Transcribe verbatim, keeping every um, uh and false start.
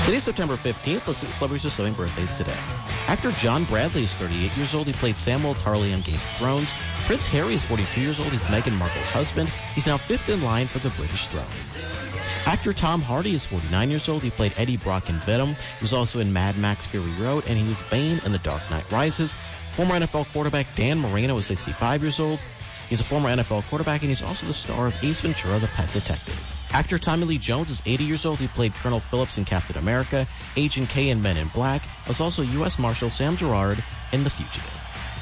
Today's September fifteenth. Let's see what celebrities are celebrating birthdays today. Actor John Bradley is thirty-eight years old. He played Samuel Tarly on Game of Thrones. Prince Harry is forty-two years old. He's Meghan Markle's husband. He's now fifth in line for the British throne. Actor Tom Hardy is forty-nine years old. He played Eddie Brock in Venom. He was also in Mad Max Fury Road, and he was Bane in The Dark Knight Rises. Former N F L quarterback Dan Marino is sixty-five years old. He's a former N F L quarterback, and he's also the star of Ace Ventura, the Pet Detective. Actor Tommy Lee Jones is eighty years old. He played Colonel Phillips in Captain America, Agent K in Men in Black. He was also U S Marshal Sam Gerard in The Fugitive.